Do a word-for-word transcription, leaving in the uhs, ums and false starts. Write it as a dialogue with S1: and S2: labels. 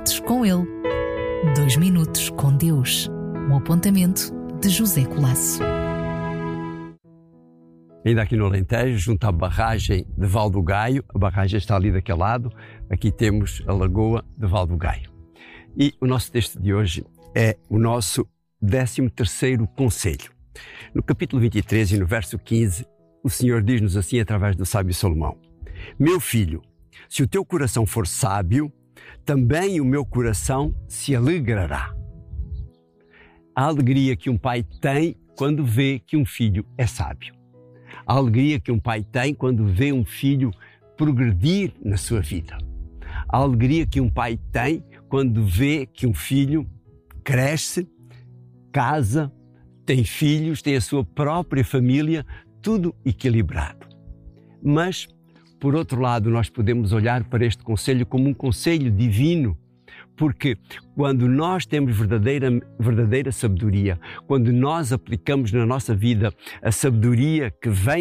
S1: minutos com ele. Dois minutos com Deus. Um apontamento de José Colasso.
S2: Ainda aqui no Alentejo, junto à barragem de Val do Gaio, a barragem está ali daquele lado, aqui temos a lagoa de Val do Gaio. E o nosso texto de hoje é o nosso décimo terceiro conselho. No capítulo vinte e três e no verso quinze, o Senhor diz-nos assim através do sábio Salomão: Meu filho, se o teu coração for sábio, também o meu coração se alegrará. A alegria que um pai tem quando vê que um filho é sábio. A alegria que um pai tem quando vê um filho progredir na sua vida. A alegria que um pai tem quando vê que um filho cresce, casa, tem filhos, tem a sua própria família, tudo equilibrado. Mas, por outro lado, nós podemos olhar para este conselho como um conselho divino, porque quando nós temos verdadeira, verdadeira sabedoria, quando nós aplicamos na nossa vida a sabedoria que vem